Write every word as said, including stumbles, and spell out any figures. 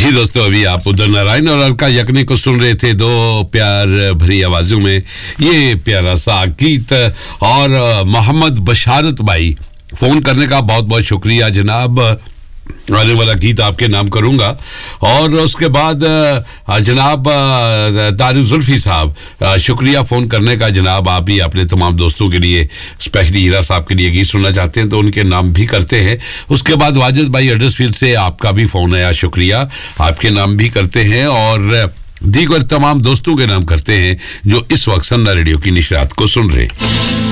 जी दोस्तों, अभी आप उदय नारायण और अलका याग्निक को सुन रहे थे, दो प्यार भरी आवाजों में ये प्यारा सा गीत। और मोहम्मद बशारत भाई, फोन करने का बहुत बहुत शुक्रिया जनाब। आने वाला गीत आपके नाम करूंगा। और उसके बाद जनाब तारिक जुल्फी साहब, शुक्रिया फ़ोन करने का जनाब। आप ही अपने तमाम दोस्तों के लिए, स्पेशली हीरा साहब के लिए गीत सुनना चाहते हैं तो उनके नाम भी करते हैं। उसके बाद वाजिद भाई हडर्सफील्ड से, आपका भी फ़ोन आया, शुक्रिया, आपके नाम भी करते हैं। और दीगर तमाम दोस्तों के नाम करते हैं जो इस वक्त सन्ना रेडियो की निशरात को सुन रहे हैं।